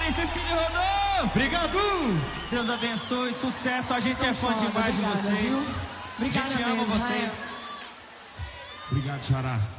aí, Cecília Rodolfo. Obrigado. Deus abençoe, sucesso. A gente é fã demais de vocês. Obrigada, a gente ama mesmo, vocês. Obrigado, Xará.